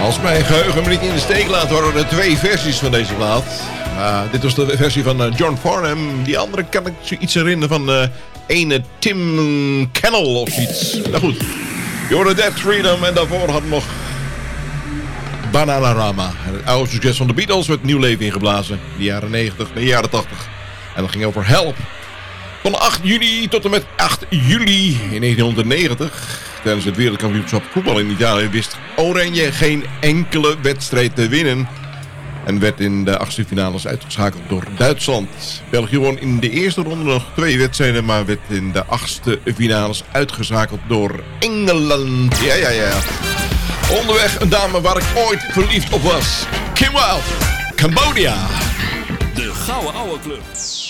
Als mijn geheugen me niet in de steek laat, waren er 2 versies van deze plaat. Dit was de versie van John Farnham. Die andere kan ik zoiets herinneren van ene Tim Kennel of iets. Nou goed, je hoorde Dead Freedom en daarvoor hadden we nog Bananarama. Het oude succes van de Beatles werd nieuw leven ingeblazen. In de jaren 90, de jaren 80. En dat ging over Help. Van 8 juni tot en met 8 juli in 1990... tijdens het wereldkampioenschap voetbal in Italië wist Oranje geen enkele wedstrijd te winnen. En werd in de 8e finales uitgeschakeld door Duitsland. België won in de eerste ronde nog 2 wedstrijden, maar werd in de 8e finales uitgeschakeld door Engeland. Ja. Onderweg een dame waar ik ooit verliefd op was. Kim Wilde, Cambodia. De Gouden Ouwe Club.